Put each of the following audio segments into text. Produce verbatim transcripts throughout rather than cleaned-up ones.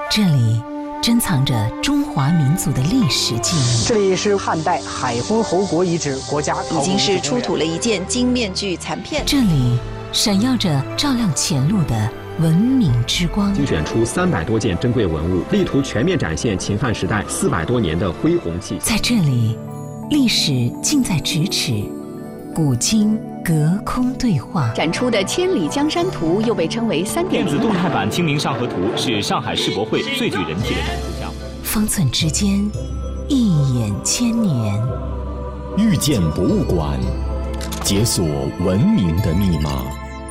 这里珍藏着中华民族的历史记忆。 这里是汉代海昏侯国遗址国家考古已经是出土了一件金面具残片。 这里闪耀着照亮前路的文明之光。 精选出三百多件珍贵文物，力图全面展现秦汉时代四百多年的恢宏气息。 在这里，历史近在咫尺，古今隔空对话。 展出的《千里江山图》又被称为三点零电子动态版《清明上河图》是上海世博会最具人气的展出项目。 方寸之间，一眼千年。 遇见博物馆，解锁文明的密码。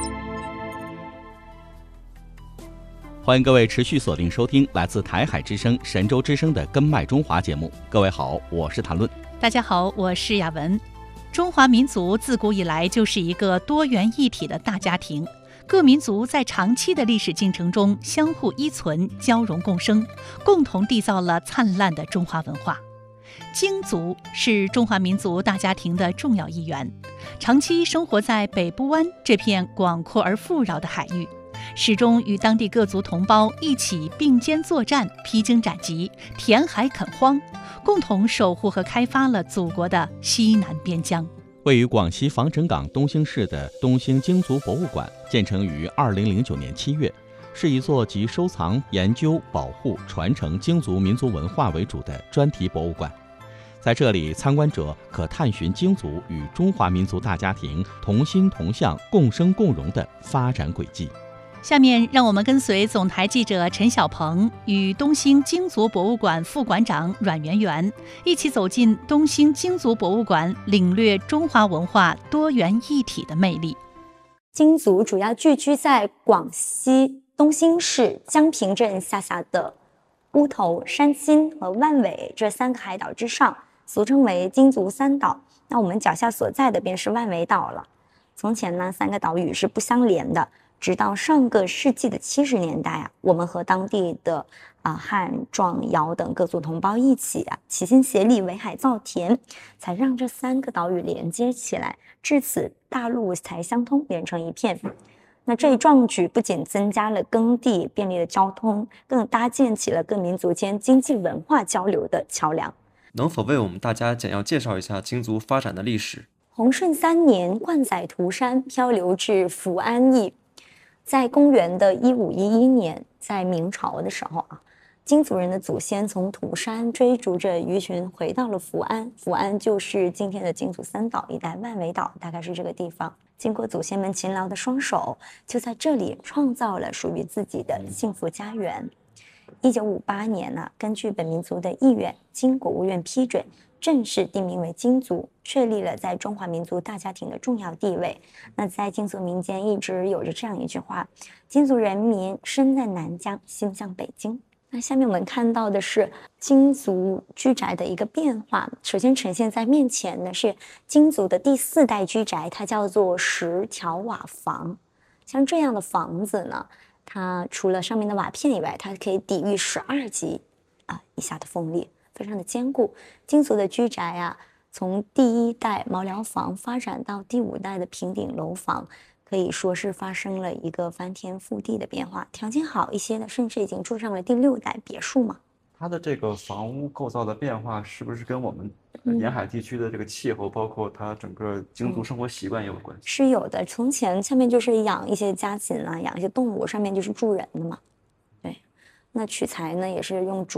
欢迎各位持续锁定收听来自台海之声、神州之声的《根脉中华》节目。各位好，我是谭论。 大家好，我是雅文。中华民族自古以来就是一个多元一体的大家庭，各民族在长期的历史进程中相互依存、交融共生，共同缔造了灿烂的中华文化。京族是中华民族大家庭的重要一员，长期生活在北部湾这片广阔而富饶的海域，始终与当地各族同胞一起并肩作战、披荆斩棘、填海垦荒，共同守护和开发了祖国的西南边疆。 位于广西防城港东兴市的东兴京族博物馆，建成于二零零九年七月，是一座集收藏、研究、保护、传承京族民族文化为主的专题博物馆。在这里，参观者可探寻京族与中华民族大家庭同心同向、共生共荣的发展轨迹。 下面让我们跟随总台记者陈小鹏与东兴京族博物馆副馆长阮媛媛一起走进东兴京族博物馆，领略中华文化多元一体的魅力。 京族主要聚居在广西东兴市江平镇下辖的乌头、山新和万尾这三个海岛之上，俗称为京族三岛。那我们脚下所在的便是万尾岛了。从前呢，三个岛屿是不相连的，直到上个世纪的七十年代啊，我们和当地的啊、呃、汉、壮、瑶等各族同胞一起啊，齐心协力围海造田，才让这三个岛屿连接起来，至此大陆才相通，连成一片。那这一壮举不仅增加了耕地，便利了交通，更搭建起了各民族间经济文化交流的桥梁。 能否为我们大家简要介绍一下京族发展的历史？ 洪顺三年，冠载涂山，漂流至福安邑。在公元的一五一一年，在明朝的时候啊，京族人的祖先从涂山追逐着鱼群回到了福安，福安就是今天的京族三岛一带，万尾岛大概是这个地方。经过祖先们勤劳的双手，就在这里创造了属于自己的幸福家园。一九五八年呢、啊，根据本民族的意愿，经国务院批准，正式定名为京族，确立了在中华民族大家庭的重要地位。那在京族民间一直有着这样一句话：京族人民身在南疆，心向北京。那下面我们看到的是京族居宅的一个变化。首先呈现在面前的是京族的第四代居宅，它叫做十条瓦房。像这样的房子呢，它除了上面的瓦片以外，它可以抵御十二级啊以下的风力，非常的坚固。京族的居宅啊，从第一代茅寮房发展到第五代的平顶楼房，可以说是发生了一个翻天覆地的变化。条件好一些的，甚至已经住上了第六代别墅嘛。 它的这个房屋构造的变化，是不是跟我们沿海地区的这个气候，嗯、包括它整个京族生活习惯也有关系？ 是有的。从前下面就是养一些家禽啊，养一些动物，上面就是住人的嘛。对，那取材呢也是用竹。